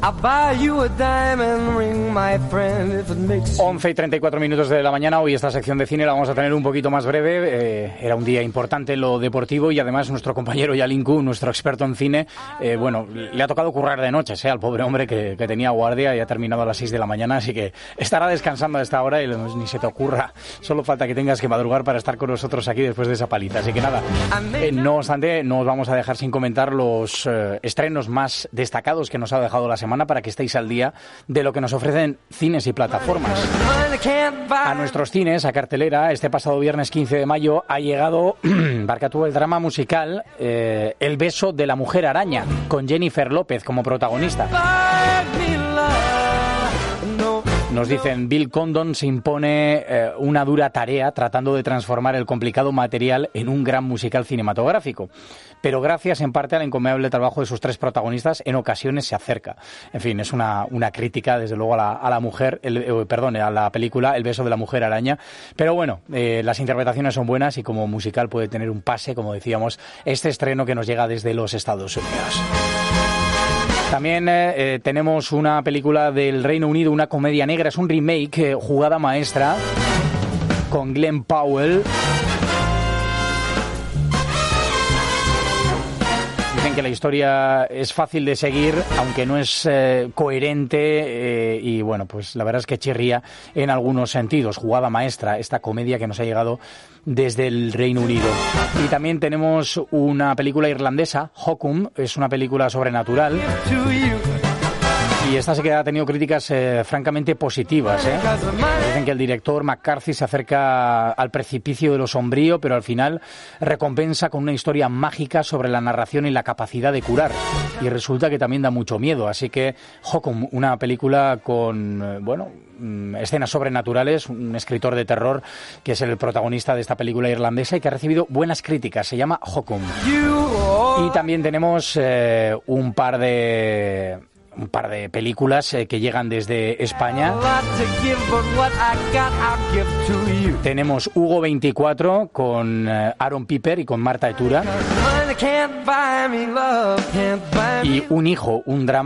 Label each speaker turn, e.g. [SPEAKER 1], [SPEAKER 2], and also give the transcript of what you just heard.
[SPEAKER 1] 11:34 de la mañana. Hoy esta sección de cine la vamos a tener un poquito más breve. Era un día importante en lo deportivo y además nuestro compañero Yalinku, nuestro experto en cine, le ha tocado currar de noche, al pobre hombre que tenía guardia y ha terminado a las 6 de la mañana, así que estará descansando a esta hora y ni se te ocurra. Solo falta que tengas que madrugar para estar con nosotros aquí después de esa paliza. Así que nada, no obstante, no os vamos a dejar sin comentar los estrenos más destacados que nos ha dejado la semana para que estéis al día de lo que nos ofrecen cines y plataformas. A nuestros cines, a cartelera, este pasado viernes 15 de mayo ha llegado Barcatúa, el drama musical El beso de la mujer araña, con Jennifer López como protagonista. Nos dicen, Bill Condon se impone una dura tarea tratando de transformar el complicado material en un gran musical cinematográfico. Pero gracias en parte al encomiable trabajo de sus tres protagonistas, en ocasiones se acerca. En fin, es una crítica, desde luego, a la película El beso de la mujer araña. Pero bueno, las interpretaciones son buenas y como musical puede tener un pase, como decíamos, este estreno que nos llega desde los Estados Unidos. También tenemos una película del Reino Unido, una comedia negra, es un remake, Jugada Maestra, con Glenn Powell. Dicen que la historia es fácil de seguir, aunque no es coherente y bueno, pues la verdad es que chirría en algunos sentidos. Jugada Maestra, esta comedia que nos ha llegado desde el Reino Unido. Y también tenemos una película irlandesa, Hocum, es una película sobrenatural. Y esta sí que ha tenido críticas francamente positivas. Dicen que el director McCarthy se acerca al precipicio de lo sombrío, pero al final recompensa con una historia mágica sobre la narración y la capacidad de curar. Y resulta que también da mucho miedo. Así que Hocum, una película con, escenas sobrenaturales, un escritor de terror que es el protagonista de esta película irlandesa y que ha recibido buenas críticas. Se llama Hocum. Y también tenemos un par de películas que llegan desde España. Tenemos Hugo 24 con Aaron Piper y con Marta Etura. Y Un hijo, un drama